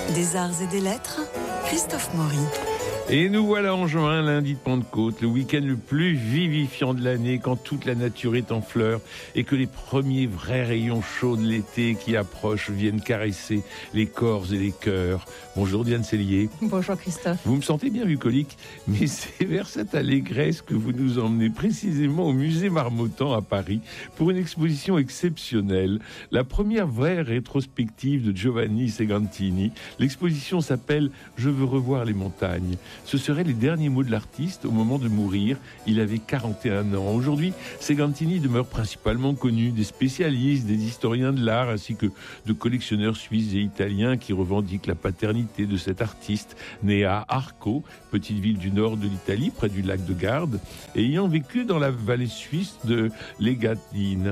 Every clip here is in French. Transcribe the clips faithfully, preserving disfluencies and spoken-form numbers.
Des arts et des lettres, Christophe Maury. Et nous voilà en juin, lundi de Pentecôte, le week-end le plus vivifiant de l'année, quand toute la nature est en fleurs et que les premiers vrais rayons chauds de l'été qui approchent viennent caresser les corps et les cœurs. Bonjour Diane Sellier. Bonjour Christophe. Vous me sentez bien bucolique, mais c'est vers cette allégresse que vous nous emmenez précisément au musée Marmottan à Paris pour une exposition exceptionnelle, la première vraie rétrospective de Giovanni Segantini. L'exposition s'appelle « Je veux revoir les montagnes ». Ce seraient les derniers mots de l'artiste au moment de mourir. Il avait quarante et un ans. Aujourd'hui, Segantini demeure principalement connu des spécialistes, des historiens de l'art, ainsi que de collectionneurs suisses et italiens qui revendiquent la paternité de cet artiste, né à Arco, petite ville du nord de l'Italie, près du lac de Garde, et ayant vécu dans la vallée suisse de l'Engadine.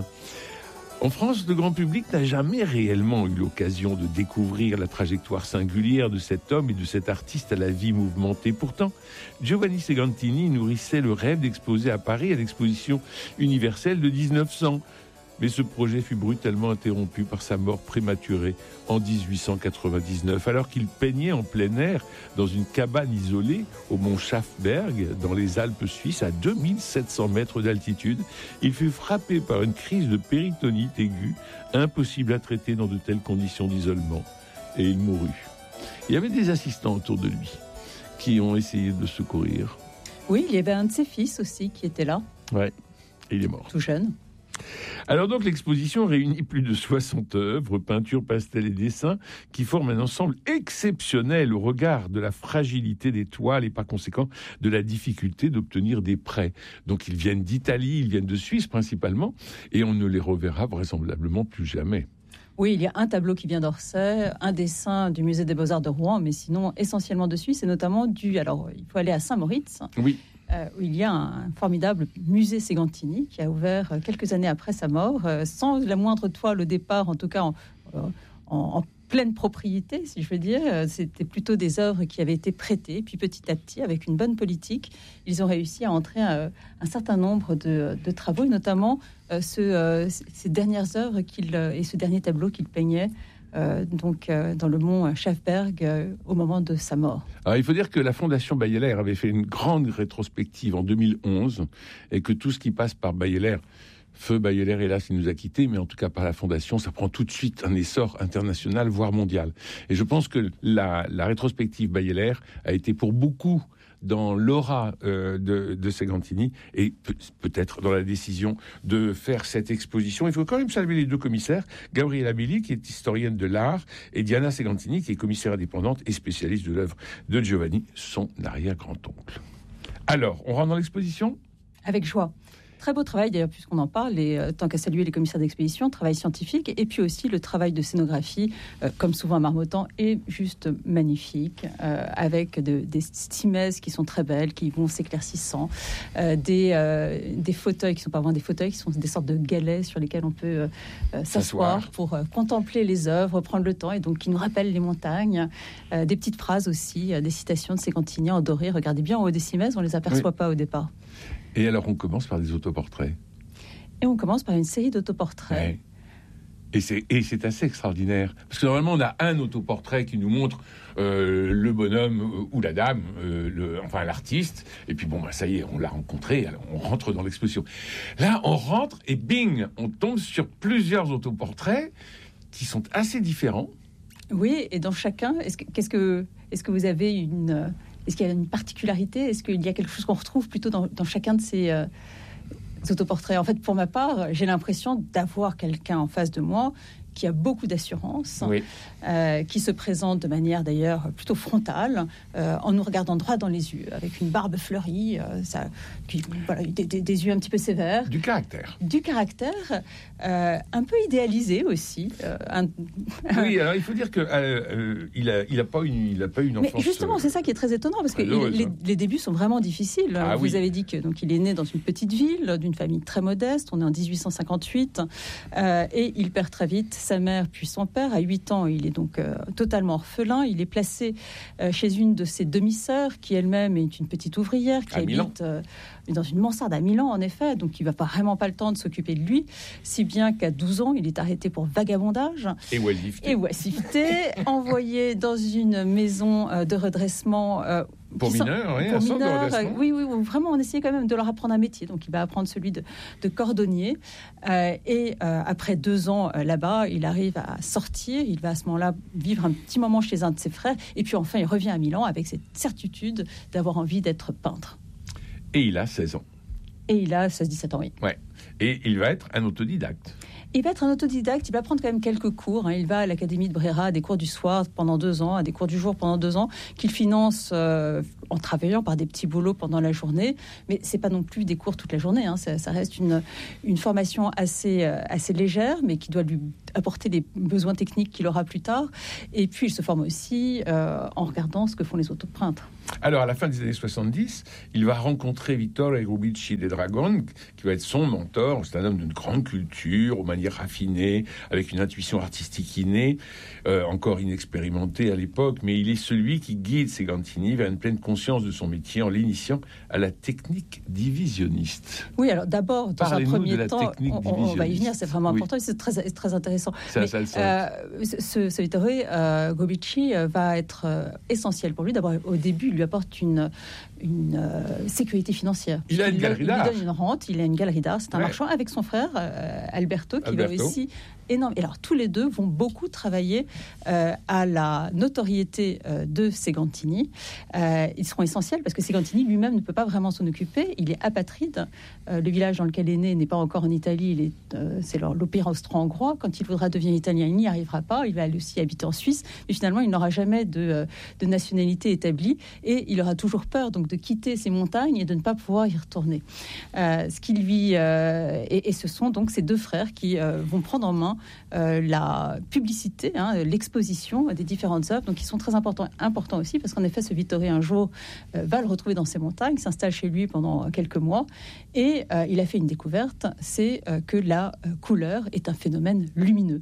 En France, le grand public n'a jamais réellement eu l'occasion de découvrir la trajectoire singulière de cet homme et de cet artiste à la vie mouvementée. Pourtant, Giovanni Segantini nourrissait le rêve d'exposer à Paris à l'exposition universelle de dix-neuf cents. Mais ce projet fut brutalement interrompu par sa mort prématurée en dix-huit cent quatre-vingt-dix-neuf, alors qu'il peignait en plein air dans une cabane isolée au mont Schafberg, dans les Alpes suisses, à deux mille sept cents mètres d'altitude. Il fut frappé par une crise de péritonite aiguë, impossible à traiter dans de telles conditions d'isolement, et il mourut. Il y avait des assistants autour de lui qui ont essayé de le secourir. Oui, il y avait un de ses fils aussi qui était là. Ouais, et il est mort. Tout jeune. Alors donc l'exposition réunit plus de soixante œuvres, peintures, pastels et dessins, qui forment un ensemble exceptionnel au regard de la fragilité des toiles et par conséquent de la difficulté d'obtenir des prêts. Donc ils viennent d'Italie, ils viennent de Suisse principalement, et on ne les reverra vraisemblablement plus jamais. Oui, il y a un tableau qui vient d'Orsay, un dessin du musée des Beaux-Arts de Rouen, mais sinon essentiellement de Suisse, et notamment du... Alors, il faut aller à Saint-Moritz. Oui. Euh, où il y a un formidable musée Segantini qui a ouvert quelques années après sa mort, euh, sans la moindre toile au départ, en tout cas en, en, en pleine propriété, si je veux dire. C'était plutôt des œuvres qui avaient été prêtées, puis petit à petit, avec une bonne politique, ils ont réussi à entrer un, un certain nombre de, de travaux, et notamment euh, ce, euh, ces dernières œuvres qu'il, et ce dernier tableau qu'il peignait Euh, donc euh, dans le mont Schafberg euh, au moment de sa mort. Alors il faut dire que la Fondation Bayeler avait fait une grande rétrospective en deux mille onze et que tout ce qui passe par Bayeler, feu Bayeler hélas il nous a quittés, mais en tout cas par la Fondation, ça prend tout de suite un essor international voire mondial. Et je pense que la, la rétrospective Bayeler a été pour beaucoup dans l'aura euh, de, de Segantini et pe- peut-être dans la décision de faire cette exposition. Il faut quand même saluer les deux commissaires, Gabriella Billy, qui est historienne de l'art, et Diana Segantini, qui est commissaire indépendante et spécialiste de l'œuvre de Giovanni, son arrière-grand-oncle. Alors, on rentre dans l'exposition ? Avec joie. Très beau travail d'ailleurs, puisqu'on en parle, et euh, tant qu'à saluer les commissaires d'expédition, travail scientifique, et puis aussi le travail de scénographie, euh, comme souvent à Marmottan, est juste magnifique, euh, avec de, des stimèses qui sont très belles, qui vont s'éclaircissant, euh, des, euh, des fauteuils qui sont pas vraiment des fauteuils, qui sont des sortes de galets sur lesquels on peut euh, euh, s'asseoir, s'asseoir pour euh, contempler les œuvres, prendre le temps, et donc qui nous rappellent les montagnes, euh, des petites phrases aussi, euh, des citations de Segantini en doré. Regardez bien en haut des stimèses, on les aperçoit oui. pas au départ. Et alors, on commence par des autoportraits. Et on commence par une série d'autoportraits. Ouais. Et c'est, et c'est assez extraordinaire. Parce que normalement, on a un autoportrait qui nous montre euh, le bonhomme euh, ou la dame, euh, le, enfin l'artiste. Et puis bon, bah, ça y est, on l'a rencontré, alors on rentre dans l'exposition. Là, on rentre et bing, on tombe sur plusieurs autoportraits qui sont assez différents. Oui, et dans chacun, est-ce que, qu'est-ce que, est-ce que vous avez une... Est-ce qu'il y a une particularité ? Est-ce qu'il y a quelque chose qu'on retrouve plutôt dans, dans chacun de ces euh, autoportraits ? En fait, pour ma part, j'ai l'impression d'avoir quelqu'un en face de moi qui a beaucoup d'assurance, oui. euh, qui se présente de manière d'ailleurs plutôt frontale, euh, en nous regardant droit dans les yeux, avec une barbe fleurie, euh, ça, qui, voilà, des, des, des yeux un petit peu sévères. Du caractère. Du caractère, euh, un peu idéalisé aussi. Euh, un... Oui, alors il faut dire qu'il euh, euh, il a, il a pas une, il a pas une enfance... Mais justement, euh, c'est ça qui est très étonnant, parce que il, les, les débuts sont vraiment difficiles. Ah, Vous oui. avez dit que donc il est né dans une petite ville, d'une famille très modeste, on est en dix-huit cent cinquante-huit, euh, et il perd très vite sa mère puis son père. À huit ans, il est donc euh, totalement orphelin. Il est placé euh, chez une de ses demi-sœurs, qui elle-même est une petite ouvrière, qui à habite euh, dans une mansarde à Milan, en effet. Donc, il va pas vraiment pas le temps de s'occuper de lui. Si bien qu'à douze ans, il est arrêté pour vagabondage. Et oisiveté. Et oisiveté, envoyé dans une maison euh, de redressement... Euh, Pour mineurs, oui, pour un centre de mineurs, redressement. oui, oui, oui, vraiment, on essayait quand même de leur apprendre un métier. Donc, il va apprendre celui de, de cordonnier. Euh, et euh, après deux ans euh, là-bas, il arrive à sortir. Il va à ce moment-là vivre un petit moment chez un de ses frères. Et puis enfin, il revient à Milan avec cette certitude d'avoir envie d'être peintre. Et il a seize ans. Et il a seize dix-sept ans, oui. Ouais. Et il va être un autodidacte. Il va être un autodidacte, il va prendre quand même quelques cours. Hein. Il va à l'Académie de Brera, à des cours du soir pendant deux ans, à des cours du jour pendant deux ans, qu'il finance euh, en travaillant par des petits boulots pendant la journée. Mais c'est pas non plus des cours toute la journée. Hein. Ça, ça reste une, une formation assez, euh, assez légère, mais qui doit lui apporter des besoins techniques qu'il aura plus tard. Et puis, il se forme aussi euh, en regardant ce que font les autres peintres. Alors, à la fin des années soixante-dix, il va rencontrer Vittore Rubici de Dragon, qui va être son mentor. C'est un homme d'une grande culture, aux manières raffinées, avec une intuition artistique innée, euh, encore inexpérimentée à l'époque, mais il est celui qui guide Segantini vers une pleine conscience de son métier en l'initiant à la technique divisionniste. Oui, alors d'abord, dans Parlez-nous un premier de la temps, technique on, on va y venir, c'est vraiment oui. important, c'est très, c'est très intéressant. C'est mais, ça, ça, euh, ce, ce Vittore euh, Rubici euh, va être euh, essentiel pour lui. D'abord, au début, il lui apporte une, une euh, sécurité financière. Il a une il galerie il d'art. lui donne une rente, il a une galerie d'art. C'est un Ouais. marchand avec son frère, euh, Alberto, qui Alberto. va aussi... énorme. Et alors, tous les deux vont beaucoup travailler euh, à la notoriété euh, de Segantini. Euh, ils seront essentiels parce que Segantini lui-même ne peut pas vraiment s'en occuper. Il est apatride. Euh, le village dans lequel il est né n'est pas encore en Italie. Il est, euh, c'est l'Opéra austro-hongrois. Quand il voudra devenir italien, il n'y arrivera pas. Il va aussi habiter en Suisse. Mais finalement, il n'aura jamais de, euh, de nationalité établie. Et il aura toujours peur donc, de quitter ces montagnes et de ne pas pouvoir y retourner. Euh, ce qui lui, euh, et, et ce sont donc ces deux frères qui euh, vont prendre en main Euh, la publicité, hein, l'exposition des différentes œuvres, donc qui sont très importants, importants aussi, parce qu'en effet, ce Vittore, un jour, euh, va le retrouver dans ces montagnes, s'installe chez lui pendant quelques mois, et euh, il a fait une découverte, c'est euh, que la euh, couleur est un phénomène lumineux.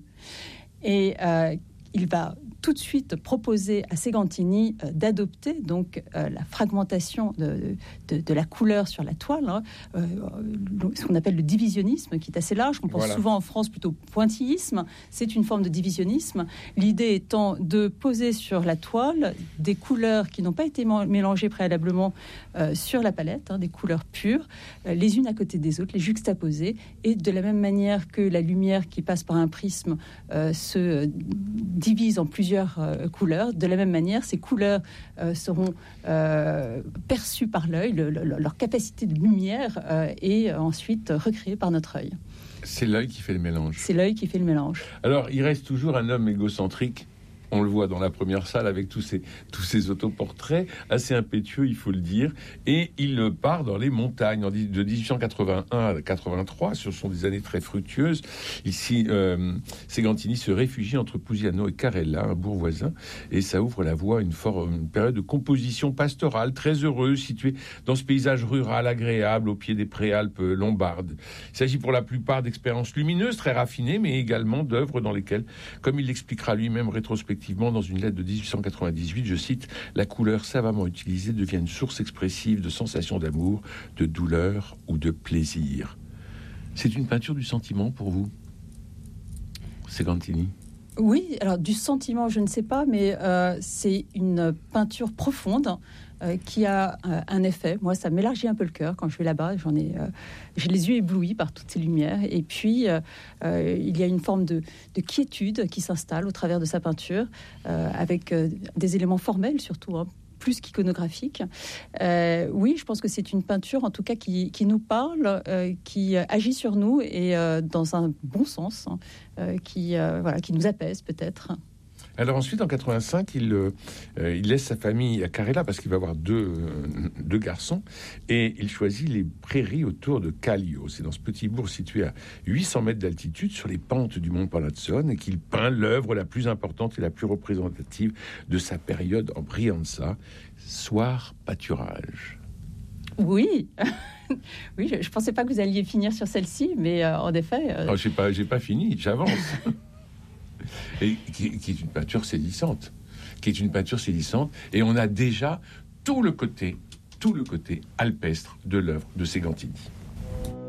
Et euh, il va tout de suite proposer à Segantini euh, d'adopter donc euh, la fragmentation de, de, de la couleur sur la toile, hein, euh, ce qu'on appelle le divisionnisme, qui est assez large. On pense Voilà. souvent en France plutôt pointillisme. C'est une forme de divisionnisme. L'idée étant de poser sur la toile des couleurs qui n'ont pas été mélangées préalablement euh, sur la palette, hein, des couleurs pures, euh, les unes à côté des autres, les juxtaposer, et de la même manière que la lumière qui passe par un prisme euh, se divise en plusieurs Euh, couleurs. De la même manière, ces couleurs euh, seront euh, perçues par l'œil, le, le, leur capacité de lumière euh, est ensuite recréée par notre œil. C'est l'œil qui fait le mélange. C'est l'œil qui fait le mélange. Alors, il reste toujours un homme égocentrique. On le voit dans la première salle avec tous ces, tous ces autoportraits, assez impétueux, il faut le dire. Et il part dans les montagnes en, de dix-huit cent quatre-vingt-un à quatre-vingt-trois. Ce sont des années très fructueuses. Ici, euh, Segantini se réfugie entre Pusiano et Carella, un bourg voisin. Et ça ouvre la voie à une, for- une période de composition pastorale très heureuse, située dans ce paysage rural agréable au pied des préalpes lombardes. Il s'agit pour la plupart d'expériences lumineuses, très raffinées, mais également d'œuvres dans lesquelles, comme il l'expliquera lui-même rétrospectivement, dans une lettre de dix-huit cent quatre-vingt-dix-huit, je cite, « La couleur savamment utilisée devient une source expressive de sensations d'amour, de douleur ou de plaisir. » C'est une peinture du sentiment pour vous, Segantini? Oui, alors du sentiment, je ne sais pas, mais euh, c'est une peinture profonde euh, qui a euh, un effet. Moi, ça m'élargit un peu le cœur quand je vais là-bas. J'en ai, euh, j'ai les yeux éblouis par toutes ces lumières. Et puis, euh, euh, il y a une forme de, de quiétude qui s'installe au travers de sa peinture, euh, avec euh, des éléments formels surtout, hein, plus qu'iconographique. Euh, oui, je pense que c'est une peinture, en tout cas, qui, qui nous parle, euh, qui agit sur nous et euh, dans un bon sens, hein, euh, qui, euh, voilà, qui nous apaise peut-être. Alors ensuite, en quatre-vingt-cinq, il, euh, il laisse sa famille à Carella parce qu'il va avoir deux, euh, deux garçons et il choisit les prairies autour de Callio. C'est dans ce petit bourg situé à huit cents mètres d'altitude sur les pentes du mont Palazzone et qu'il peint l'œuvre la plus importante et la plus représentative de sa période en Brianza, Soir pâturage. Oui, oui, je ne pensais pas que vous alliez finir sur celle-ci, mais euh, en effet... Euh... Oh, j'ai pas, j'ai pas fini, j'avance. et qui, qui est une peinture saisissante, qui est une peinture saisissante, et on a déjà tout le côté, tout le côté alpestre de l'œuvre de Segantini.